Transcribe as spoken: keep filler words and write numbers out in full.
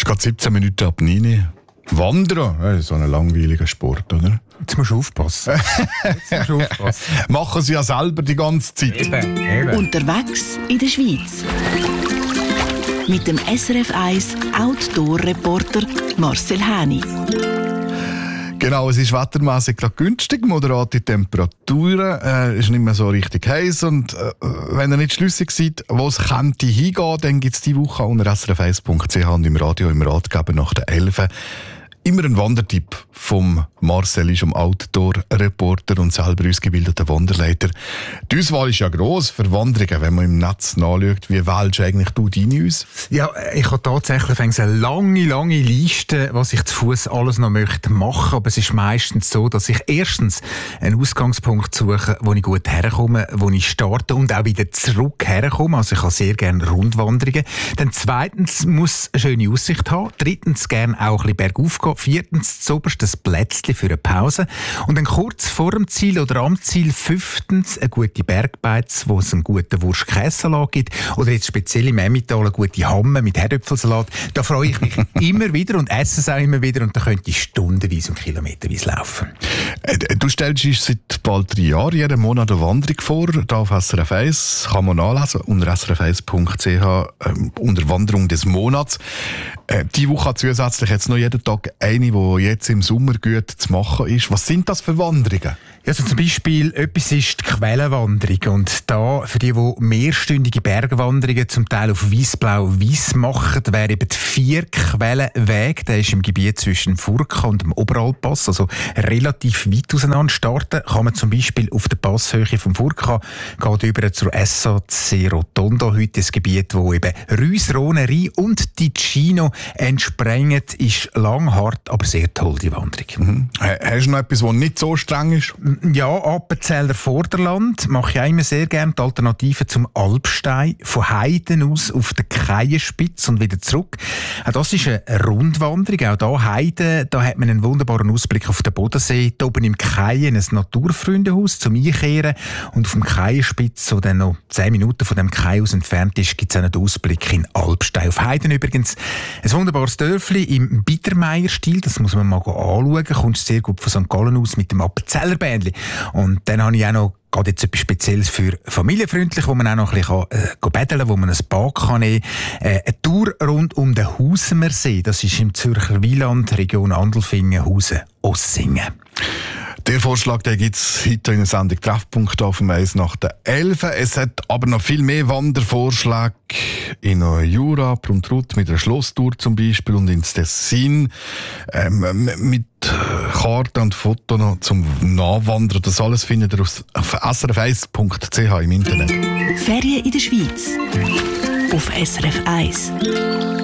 ist gerade siebzehn Minuten ab neun. Wandern, das ist so ein langweiliger Sport, oder? Jetzt musst du aufpassen. Jetzt musst du aufpassen. Machen sie ja selber die ganze Zeit. Eben, eben. Unterwegs in der Schweiz. Mit dem S R F eins Outdoor-Reporter Marcel Häni. Genau, es ist wettermässig gerade günstig, moderate Temperaturen, äh, ist nicht mehr so richtig heiß und äh, wenn ihr nicht schlüssig seid, wo es könnte hingehen, dann gibt es diese Woche unter s r f eins punkt c h und im Radio im Ratgeber nach der elf immer ein Wandertipp vom Marcel, ist um Outdoor-Reporter und selber ausgebildeter Wanderleiter. Die Auswahl ist ja gross für Wanderungen, wenn man im Netz nachschaut. Wie wählst du eigentlich du deine aus? Ja, ich habe tatsächlich eine lange, lange Liste, was ich zu Fuß alles noch möchte machen. Aber es ist meistens so, dass ich erstens einen Ausgangspunkt suche, wo ich gut herkomme, wo ich starte und auch wieder zurück herkomme. Also ich habe sehr gerne Rundwanderungen. Dann zweitens muss eine schöne Aussicht haben. Drittens gerne auch ein bisschen bergauf gehen. Viertens zuoberst das Plätzchen für eine Pause. Und dann kurz vor dem Ziel oder am Ziel fünftens eine gute Bergbeiz, wo es einen guten Wurst-Käsesalat gibt. Oder jetzt speziell im Emmental eine gute Hamme mit Herdöpfelsalat. Da freue ich mich immer wieder und esse es auch immer wieder. Und da könnte ich stundenweise und kilometerweise laufen. Du stellst uns seit bald drei Jahren jeden Monat eine Wanderung vor. Da auf S R F eins kann man nachlesen unter s r f eins punkt c h äh, unter Wanderung des Monats. Äh, diese Woche zusätzlich jetzt noch jeden Tag eine, die jetzt im Sommer gut zu machen ist. Was sind das für Wanderungen? Ja, also zum Beispiel etwas ist die Quellenwanderung. Und da, für die, die mehrstündige Bergwanderungen zum Teil auf Weissblau-Weiss machen, wäre eben die Vier-Quellenweg. Der ist im Gebiet zwischen Furka und dem Oberalpass, also relativ weit auseinander. Starten kann man zum Beispiel auf der Passhöhe vom Furka, geht über zur S A C Rotondo, heute das Gebiet, wo eben Reuss, Rhone, Rhein und Ticino entsprengen, ist lang, hart, aber sehr toll, die Wanderung. Mhm. Hast du noch etwas, das nicht so streng ist? Ja, Appenzeller Vorderland mache ich auch immer sehr gerne. Die Alternative zum Alpstein. Von Heiden aus auf der Keienspitze und wieder zurück. Auch das ist eine Rundwanderung. Auch da Heiden, da hat man einen wunderbaren Ausblick auf den Bodensee. Hier oben im Keien ein Naturfreundehaus zum Einkehren. Und auf dem Keienspitz, so dann noch zehn Minuten von dem Kai aus entfernt ist, gibt es auch noch den Ausblick in Alpstein. Auf Heiden übrigens ein wunderbares Dörfli im Biedermeier-Stil. Das muss man mal anschauen. Kommt sehr gut von Sankt Gallen aus mit dem Appenzeller Bändli. Und dann habe ich auch noch gerade jetzt etwas Spezielles für familienfreundlich, wo man auch noch ein bisschen äh, betteln kann, wo man ein Bad kann nehmen kann. Äh, eine Tour rund um den Hausemersee, das ist im Zürcher Wieland, Region Andelfingen, Hausen, Ossingen. Der Vorschlag, der gibt es heute in der Sendung Treffpunkt auf dem eins nach der elf. Es hat aber noch viel mehr Wandervorschläge in Jura, Pruntrut mit einer Schlosstour zum Beispiel und ins Tessin ähm, mit Karten und Fotos noch zum Nachwandern. Das alles findet ihr auf s r f eins punkt c h im Internet. Ferien in der Schweiz auf S R F eins.